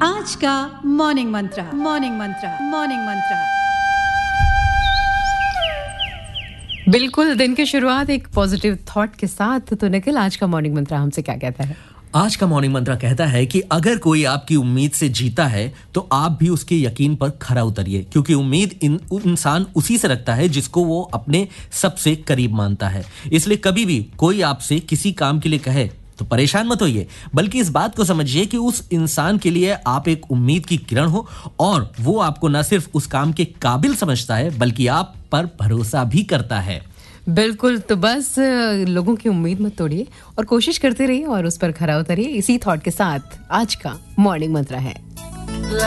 आज का मॉर्निंग मंत्र। बिल्कुल, दिन की शुरुआत एक पॉजिटिव थॉट के साथ। तो निखिल, आज का मॉर्निंग मंत्र हमसे क्या कहता है? आज का मॉर्निंग मंत्र कहता है कि अगर कोई आपकी उम्मीद से जीता है तो आप भी उसके यकीन पर खरा उतरिए, क्योंकि उम्मीद इंसान उसी से रखता है जिसको वो अपने सबसे करीब मानता है। इसलिए कभी भी कोई आपसे किसी काम के लिए कहे तो परेशान मत होइए, बल्कि इस बात को समझिए कि उस इंसान के लिए आप एक उम्मीद की किरण हो और वो आपको न सिर्फ उस काम के काबिल समझता है बल्कि आप पर भरोसा भी करता है। बिल्कुल, तो बस लोगों की उम्मीद मत तोड़िए और कोशिश करते रहिए और उस पर खरा उतरिए। इसी थॉट के साथ आज का मॉर्निंग मंत्र है।